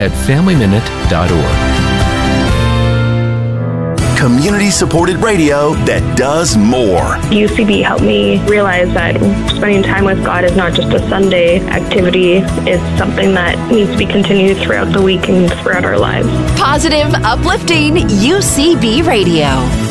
at FamilyMinute.org. Community-supported radio that does more. UCB helped me realize that spending time with God is not just a Sunday activity. It's something that needs to be continued throughout the week and throughout our lives. Positive, uplifting UCB Radio.